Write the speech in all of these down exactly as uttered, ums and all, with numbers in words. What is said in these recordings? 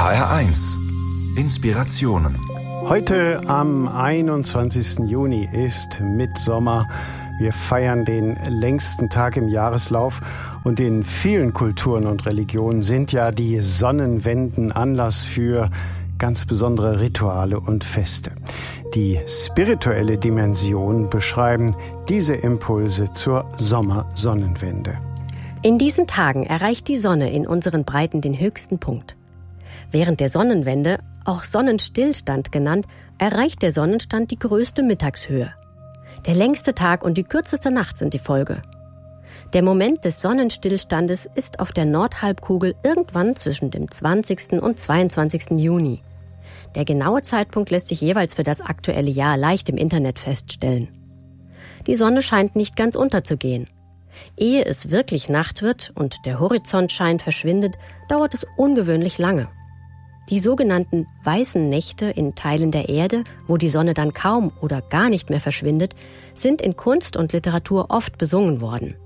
H R eins Inspirationen. Heute am einundzwanzigsten Juni ist Mittsommer. Wir feiern den längsten Tag im Jahreslauf und in vielen Kulturen und Religionen sind ja die Sonnenwenden Anlass für ganz besondere Rituale und Feste. Die spirituelle Dimension beschreiben diese Impulse zur Sommersonnenwende. In diesen Tagen erreicht die Sonne in unseren Breiten den höchsten Punkt. Während der Sonnenwende, auch Sonnenstillstand genannt, erreicht der Sonnenstand die größte Mittagshöhe. Der längste Tag und die kürzeste Nacht sind die Folge. Der Moment des Sonnenstillstandes ist auf der Nordhalbkugel irgendwann zwischen dem zwanzigsten und zweiundzwanzigsten Juni. Der genaue Zeitpunkt lässt sich jeweils für das aktuelle Jahr leicht im Internet feststellen. Die Sonne scheint nicht ganz unterzugehen. Ehe es wirklich Nacht wird und der Horizontschein verschwindet, dauert es ungewöhnlich lange. Die sogenannten weißen Nächte in Teilen der Erde, wo die Sonne dann kaum oder gar nicht mehr verschwindet, sind in Kunst und Literatur oft besungen worden.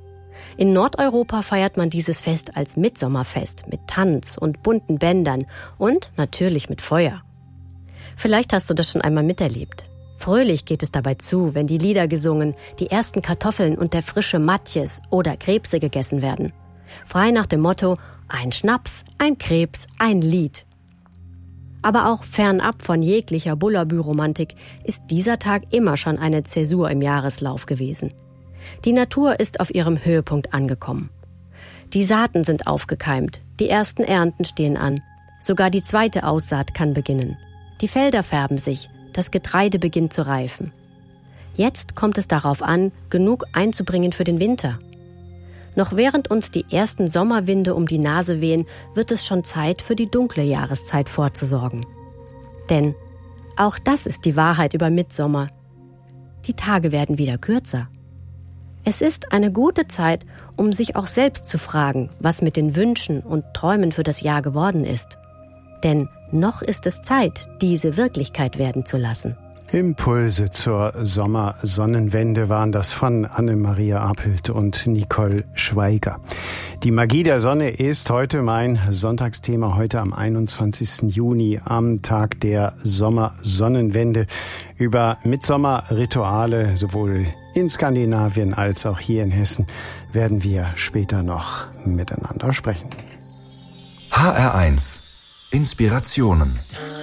In Nordeuropa feiert man dieses Fest als Mittsommerfest mit Tanz und bunten Bändern und natürlich mit Feuer. Vielleicht hast du das schon einmal miterlebt. Fröhlich geht es dabei zu, wenn die Lieder gesungen, die ersten Kartoffeln und der frische Matjes oder Krebse gegessen werden. Frei nach dem Motto, ein Schnaps, ein Krebs, ein Lied. Aber auch fernab von jeglicher Bullabü-Romantik ist dieser Tag immer schon eine Zäsur im Jahreslauf gewesen. Die Natur ist auf ihrem Höhepunkt angekommen. Die Saaten sind aufgekeimt, die ersten Ernten stehen an. Sogar die zweite Aussaat kann beginnen. Die Felder färben sich, das Getreide beginnt zu reifen. Jetzt kommt es darauf an, genug einzubringen für den Winter. Noch während uns die ersten Sommerwinde um die Nase wehen, wird es schon Zeit, für die dunkle Jahreszeit vorzusorgen. Denn auch das ist die Wahrheit über Mittsommer. Die Tage werden wieder kürzer. Es ist eine gute Zeit, um sich auch selbst zu fragen, was mit den Wünschen und Träumen für das Jahr geworden ist. Denn noch ist es Zeit, diese Wirklichkeit werden zu lassen. Impulse zur Sommersonnenwende waren das von Anne-Maria Apelt und Nicole Schweiger. Die Magie der Sonne ist heute mein Sonntagsthema, heute am einundzwanzigsten Juni, am Tag der Sommersonnenwende. Über Mittsommerrituale, sowohl in Skandinavien als auch hier in Hessen, werden wir später noch miteinander sprechen. H R eins Inspirationen.